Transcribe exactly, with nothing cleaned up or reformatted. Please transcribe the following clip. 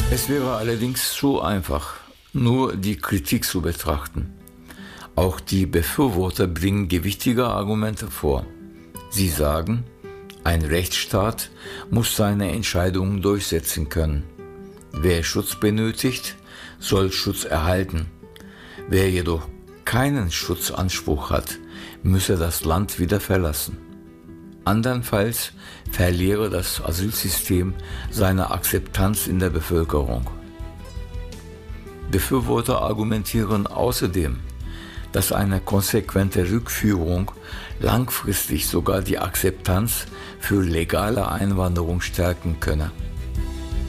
Es wäre allerdings zu einfach, nur die Kritik zu betrachten. Auch die Befürworter bringen gewichtige Argumente vor. Sie sagen, ein Rechtsstaat muss seine Entscheidungen durchsetzen können. Wer Schutz benötigt, soll Schutz erhalten. Wer jedoch keinen Schutzanspruch hat, müsse das Land wieder verlassen. Andernfalls verliere das Asylsystem seine Akzeptanz in der Bevölkerung. Befürworter argumentieren außerdem, dass eine konsequente Rückführung langfristig sogar die Akzeptanz für legale Einwanderung stärken könne.